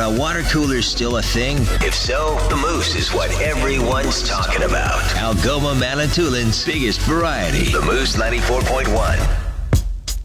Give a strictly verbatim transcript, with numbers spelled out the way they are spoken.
Are water coolers still a thing? If so, the Moose is what everyone's talking about. Algoma Manitoulин's biggest variety. The Moose ninety-four point one.